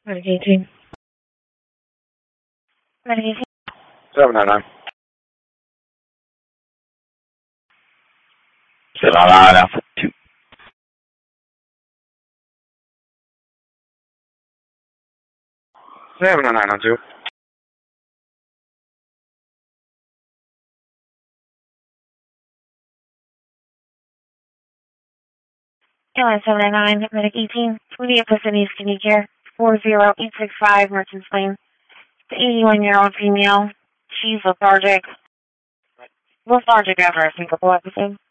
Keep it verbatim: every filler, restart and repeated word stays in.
Medic eighteen. Medic eighteen. seven nine nine. seven nine nine Alpha two. seven nine nine on two. Airline seven nine nine, Medic eighteen. twenty-eight percent East Kidney Care. four zero eight six five, Merchants Lane. The eighty-one-year-old female. She's lethargic. Lethargic after a single episode.